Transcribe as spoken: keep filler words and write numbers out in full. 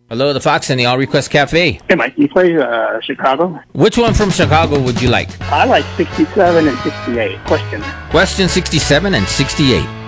Hello, the Fox and the All Request Cafe. Hey, Mike, you play uh, Chicago? Which one from Chicago would you like? I like sixty-seven and sixty-eight. Question. Question sixty-seven and sixty-eight.